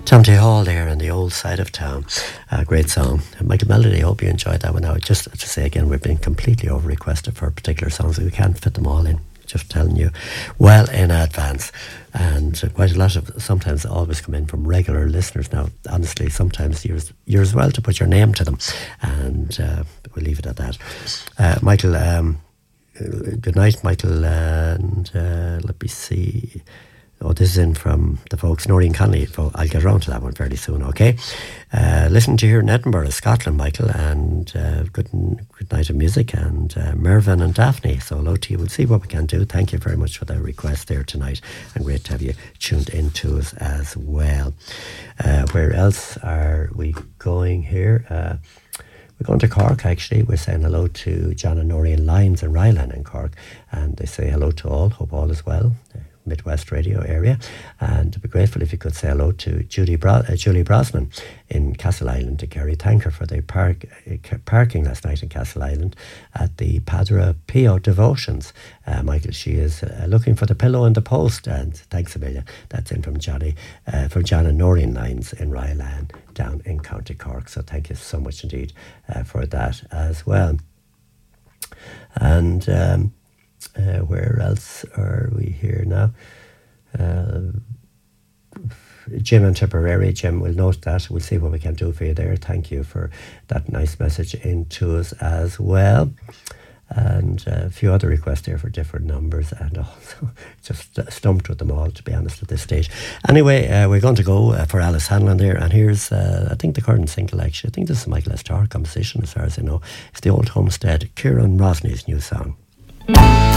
Tom T. Hall there in the old side of town. Great song. Michael Melody, I hope you enjoyed that one. Now, just to say again, we've been completely over requested for particular songs. We can't fit them all in. Just telling you well in advance. And quite a lot of, sometimes always come in from regular listeners. Now, honestly, sometimes you're as well to put your name to them. And we'll leave it at that. Michael, good night, Michael. And let me see. Oh, this is in from the folks, Noreen Connolly. I'll get around to that one fairly soon, okay? Listen to here in Edinburgh, Scotland, Michael, and good night of music, and Mervyn and Daphne. So hello to you. We'll see what we can do. Thank you very much for the request there tonight, and great to have you tuned into us as well. Where else are we going here? We're going to Cork, actually. We're saying hello to John and Noreen Lyons in Ryland in Cork, and they say hello to all. Hope all is well. Midwest radio area, and I'd be grateful if you could say hello to Julie Brosnan in Castle Island, to Kerry. Thank her for the parking last night in Castle Island at the Padre Pio Devotions. Michael, she is looking for the pillow in the post, and thanks a million. That's in from John and Noreen Lyons in Ryland down in County Cork. So thank you so much indeed for that as well. And where else are we here now? Jim and Tipperary. Jim, we'll note that. We'll see what we can do for you there. Thank you for that nice message into us as well. And a few other requests there for different numbers, and also just stumped with them all, to be honest, at this stage. Anyway, we're going to go for Alice Hanlon there, and here's, I think, the current single, actually. I think this is Michael S. Tarr composition, as far as I know. It's The Old Homestead, Kieran Rosney's new song.